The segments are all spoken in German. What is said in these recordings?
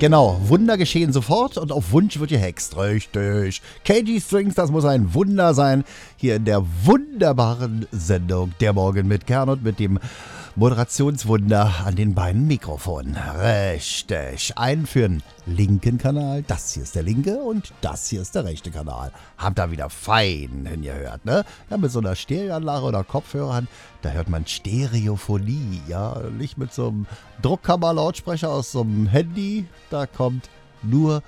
Genau, Wunder geschehen sofort und auf Wunsch wird gehext. Richtig. KG Strings, das muss ein Wunder sein. Hier in der wunderbaren Sendung Der Morgen mit Kern und mit dem Moderationswunder an den beiden Mikrofonen. Richtig. Einen für den linken Kanal. Das hier ist der linke und das hier ist der rechte Kanal. Habt ihr wieder fein hingehört, ne? Ja, mit so einer Stereoanlage oder Kopfhörern, da hört man Stereophonie, ja? Nicht mit so einem Druckkammerlautsprecher aus so einem Handy. Da kommt nur...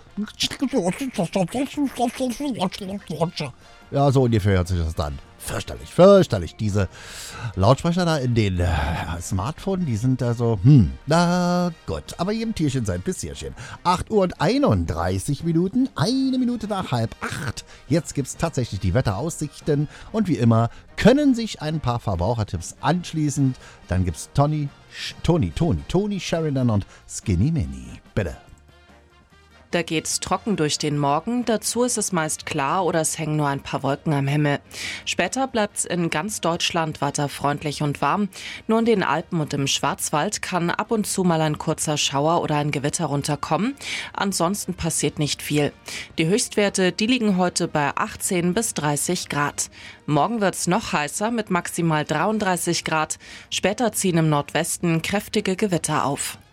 Ja, so ungefähr hört sich das dann. Fürchterlich, fürchterlich. Diese Lautsprecher da in den Smartphones, die sind da so, na gut. Aber jedem Tierchen sein Pissierchen. 8 Uhr und 31 Minuten, 1 Minute nach 7:30. Jetzt gibt's tatsächlich die Wetteraussichten. Und wie immer können sich ein paar Verbrauchertipps anschließen. Dann gibt's Tony Sheridan und Skinny Minnie. Bitte. Da geht's trocken durch den Morgen, dazu ist es meist klar oder es hängen nur ein paar Wolken am Himmel. Später bleibt's in ganz Deutschland weiter freundlich und warm. Nur in den Alpen und im Schwarzwald kann ab und zu mal ein kurzer Schauer oder ein Gewitter runterkommen. Ansonsten passiert nicht viel. Die Höchstwerte, die liegen heute bei 18 bis 30 Grad. Morgen wird's noch heißer mit maximal 33 Grad. Später ziehen im Nordwesten kräftige Gewitter auf.